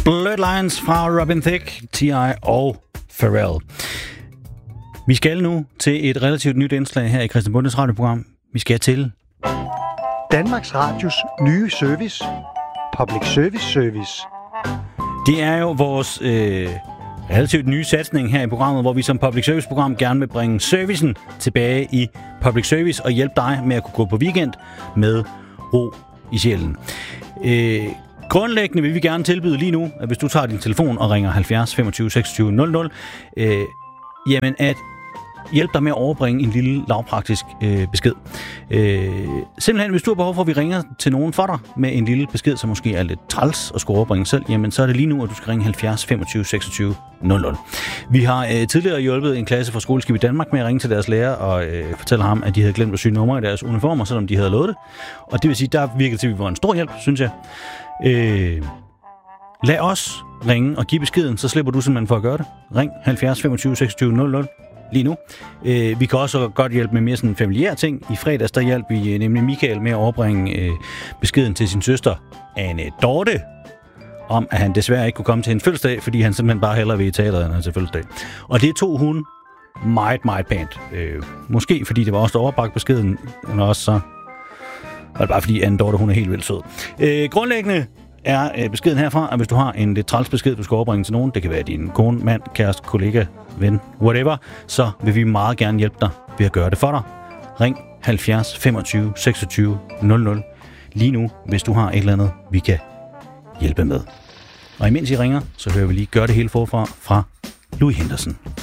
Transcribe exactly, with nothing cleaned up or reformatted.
Bloodlines fra Robin Thicke, T I og Pharrell. Vi skal nu til et relativt nyt indslag her i Christian Bondes radioprogram. Vi skal til Danmarks Radios nye service, Public Service Service. Det er jo vores øh, relativt nye satsning her i programmet, hvor vi som public service program gerne vil bringe servicen tilbage i public service og hjælpe dig med at kunne gå på weekend med ro i sjælen. Øh, grundlæggende vil vi gerne tilbyde lige nu, at hvis du tager din telefon og ringer halvfjerds femogtyve seksogtyve nul nul, øh, jamen at hjælpe dig med at overbringe en lille lavpraktisk øh, besked. Øh, simpelthen, hvis du har behov for, at vi ringer til nogen for dig med en lille besked, som måske er lidt træls at skulle overbringe selv, jamen så er det lige nu, at du skal ringe halvfjerds femogtyve seksogtyve nul nul. Vi har øh, tidligere hjulpet en klasse fra Skoleskib i Danmark med at ringe til deres lærer og øh, fortælle ham, at de havde glemt at sy numre i deres uniformer, selvom de havde lovet det. Og det vil sige, der virkede til, at vi var en stor hjælp, synes jeg. Øh, lad os ringe og give beskeden, så slipper du simpelthen for at gøre det. Ring halvfjerds femogtyve seksogtyve nul nul. Lige nu. Øh, vi kan også godt hjælpe med mere sådan familiære ting. I fredags, der hjalp vi nemlig Michael med at overbringe øh, beskeden til sin søster, Anne Dorte, om at han desværre ikke kunne komme til en fødselsdag, fordi han simpelthen bare hellere vil i teateret, end han til fødselsdag. Og det tog hun meget, meget pænt. Øh, måske fordi det var også der overbragt beskeden, men også så var det bare fordi Anne Dorte, hun er helt vildt sød. Øh, grundlæggende er beskeden herfra, at hvis du har en lidt træls besked, du skal overbringe til nogen, det kan være din kone, mand, kæreste, kollega, ven, whatever, så vil vi meget gerne hjælpe dig ved at gøre det for dig. Ring halvfjerds femogtyve seksogtyve nul nul lige nu, hvis du har et eller andet, vi kan hjælpe med. Og imens I ringer, så hører vi lige Gør det hele forfra fra Louis Henderson.